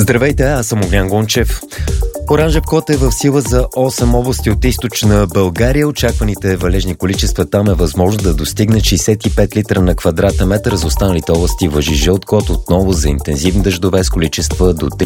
Здравейте, аз съм Огнян Гончев. Оранжев код е в сила за 8 области от източна България. Очакваните валежни количества там е възможно да достигне 65 литра на квадратен метър. За останалите области важи жълт код отново за интензивни дъждове с количества до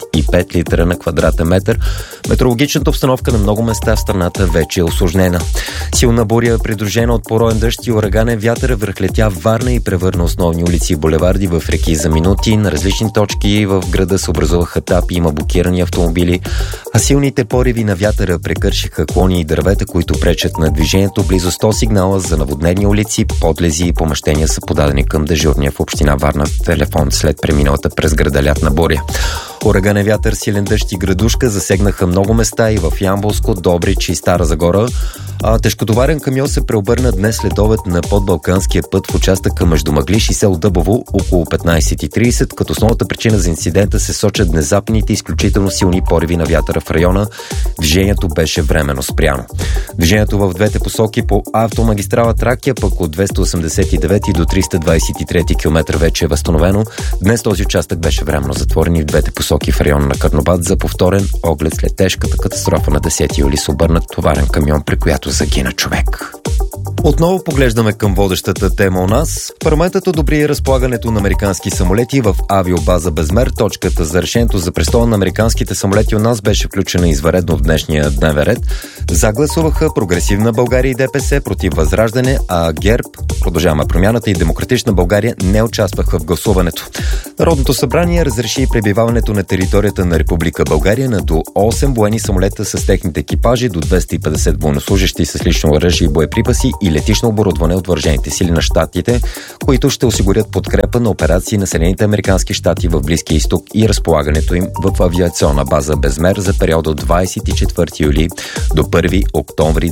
35 литра на квадратен метър. Метеорологичната обстановка на много места в страната вече е усложнена. Силна буря, придружена от пороен дъжд и ураганен вятър, връхлетя Варна и превърна основни улици и булеварди в реки за минути. На различни точки в града се образуваха тапи, има блокирани автомобили, а силните пориви на вятъра прекършиха клони и дървета, които пречат на движението. Близо 100 сигнала за наводнени улици, подлези и помещения са подадени към дежурния в община Варна телефон след преминалата през града лятна буря. Ураганен вятър, силен дъжд и градушка засегнаха много места и в Ямболско, Добрич и Стара Загора. Тежкотоварен камион се преобърна днес след обед на подбалканския път в участъка между Мъглиж и село Дъбово около 15:30, като основната причина за инцидента се сочат внезапните изключително силни пориви на вятъра в района. Движението беше временно спряно. Движението в двете посоки по автомагистрала Тракия, пък от 289 до 323 км вече е възстановено. Днес този участък беше временно затворен и в двете посоки в района на Карнобат за повторен оглед след тежката катастрофа на 10 юли с обърнат товарен камион, при която загина човек. Отново поглеждаме към водещата тема у нас. Парламентът одобри разполагането на американски самолети в авиобаза Безмер. Точката за решението за престола на американските самолети у нас беше включена извънредно в днешния дневен ред. За гласуваха Прогресивна България и ДПС, против Възраждане, а ГЕРБ, Продължаваме промяната и Демократична България не участваха в гласуването. Народното събрание разреши пребиваването на територията на Република България на до 8 военни самолета с техните екипажи, до 250 военнослужещи с лично оръжие и боеприпаси и летично оборудване от въоръжените сили на щатите, които ще осигурят подкрепа на операции на Съединените американски щати в Близкия изток и разполагането им в авиационна база Безмер за периода от 24 юли до 1 октомври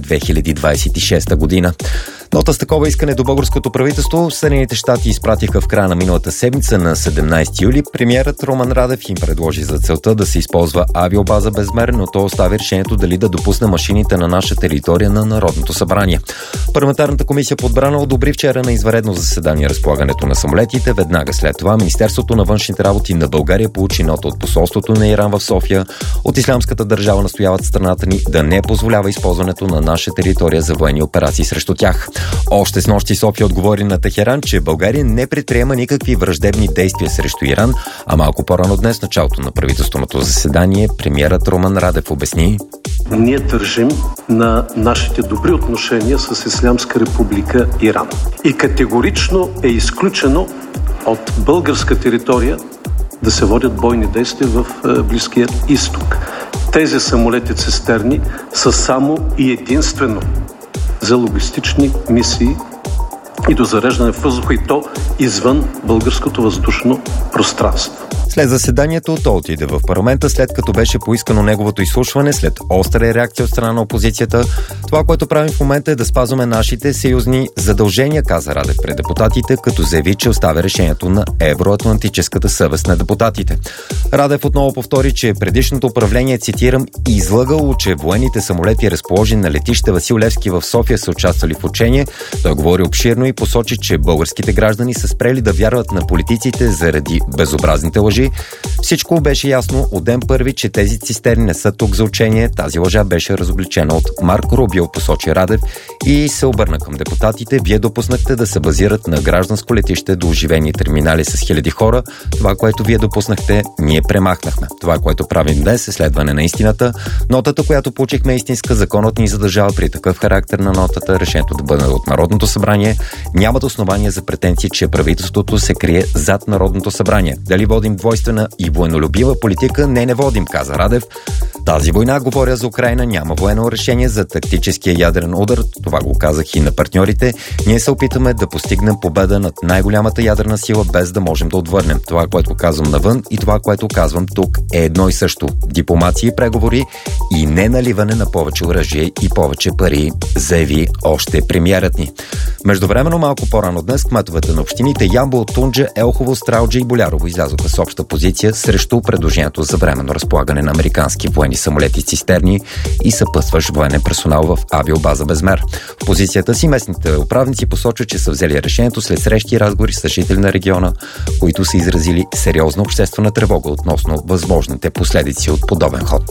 2026 година. Нота с такова искане до българското правителство Съединените щати изпратиха в края на миналата седмица на 17 юли. Премиерът Румен Радев им предложи за целта да се използва авиобаза Безмер, но той остави решението дали да допусне машините на наша територия на Народното събрание. Парламентарната комисия по отбрана одобри вчера на извънредно заседание разполагането на самолетите. Веднага след това Министерството на външните работи на България получи нота от посолството на Иран в София. От Ислямската държава настояват страната ни да не позволява използването на наша територия за военни операции срещу тях. Още снощи София отговори на Техеран, че България не предприема никакви враждебни действия срещу Иран, а малко по-рано днес, началото на правителственото заседание, премиерът Румен Радев обясни: ние държим на нашите добри отношения с Ислямска република Иран. И категорично е изключено от българска територия да се водят бойни действия в Близкия изток. Тези самолети цистерни са само и единствено за логистични мисии и до зареждане в въздуха, и то извън българското въздушно пространство. След заседанието той отиде в парламента, след като беше поискано неговото изслушване, след остра реакция от страна на опозицията. Това, което правим в момента, е да спазваме нашите съюзни задължения, каза Радев пред депутатите, като заяви, че оставя решението на евроатлантическата съвест на депутатите. Радев отново повтори, че предишното управление, цитирам, излъгало, че военните самолети, разположени на летище Васил Левски в София, са участвали в учение. Той говори обширно и посочи, че българските граждани са спрели да вярват на политиците заради безобразните лъжи. Всичко беше ясно от ден първи, че тези цистерни не са тук за учение. Тази лъжа беше разобличена от Марко Рубио, посочи Радев, и се обърна към депутатите. Вие допуснахте да се базират на гражданско летище до оживени терминали с хиляди хора. Това, което вие допуснахте, ние премахнахме. Това, което правим днес, е следване на истината. Нотата, която получихме, е истинска. Законът ни задължава при такъв характер на нотата решението да бъде от Народното събрание. Нямат основания за претенции, че правителството се крие зад Народното събрание. Дали водим двойствена и военнолюбива политика? Не водим, каза Радев. Тази война, говоря за Украйна, няма военно решение за тактическия ядрен удар. Това го казах и на партньорите. Ние се опитаме да постигнем победа над най-голямата ядрена сила, без да можем да отвърнем. Това, което казвам навън, и това, което казвам тук, е едно и също. Дипломация и преговори и не наливане на повече оръжие и повече пари, заяви още премиерът ни. Междувременно, малко по-рано днес, кметовете на общините Ямбол, Тунджа, Елхово, Стралджа и Болярово излязоха с обща обща позиция срещу предложението за временно разполагане на американски военни самолети цистерни и съпътстващ военен персонал в авиобаза Безмер. В позицията си местните управници посочват, че са взели решението след срещи и разговори с жители на региона, които са изразили сериозна обществена тревога относно възможните последици от подобен ход.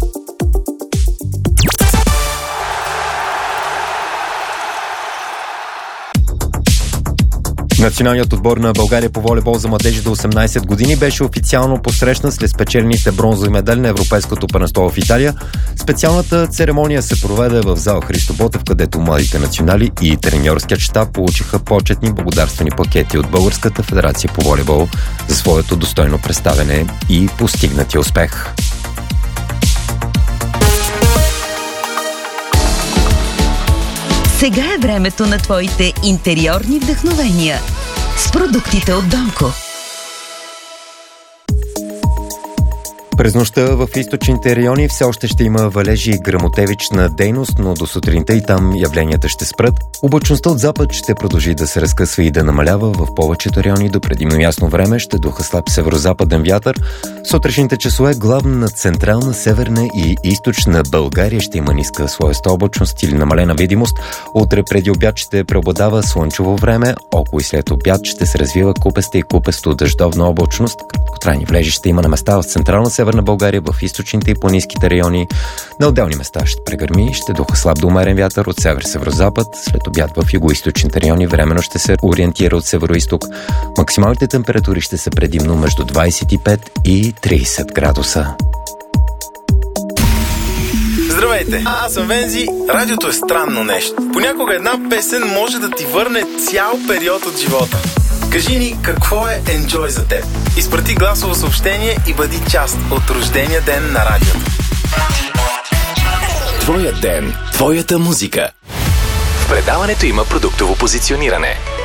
Националният отбор на България по волейбол за младежи до 18 години беше официално посрещнат след спечелените бронзови медали на Европейското първенство в Италия. Специалната церемония се проведе в зал Христо Ботев, където младите национали и треньорският щаб получиха почетни благодарствени пакети от Българската федерация по волейбол за своето достойно представяне и постигнати успех. Сега е времето на твоите интериорни вдъхновения с продуктите от Донко. През нощта в източните райони все още ще има валежи и гръмотевична дейност, но до сутринта и там явленията ще спрат. Облачността от запад ще продължи да се разкъсва и да намалява в повечето райони до предимно ясно време. Ще духа слаб северо-западен вятър. Сутрешните часове главно на централна, северна и източна България ще има ниска слоеста облачност или намалена видимост. Утре преди обяд ще преобладава слънчево време. Около и след обяд ще се развива купеста и купесто дъждовна облачност. Краткотрайни валежи ще има на места в централна Северна България, в източните и планинските райони. На отделни места ще прегърми, ще духа слаб до умерен вятър от север-северозапад. След обяд в югоизточните райони временно ще се ориентира от североизток. Максималните температури ще са предимно между 25 и 30 градуса. Здравейте, аз съм Вензи. Радиото е странно нещо. Понякога една песен може да ти върне цял период от живота. Кажи ни какво е Enjoy за теб. Изпрати гласово съобщение и бъди част от рождения ден на радиото. Твоят ден, твоята музика. В предаването има продуктово позициониране.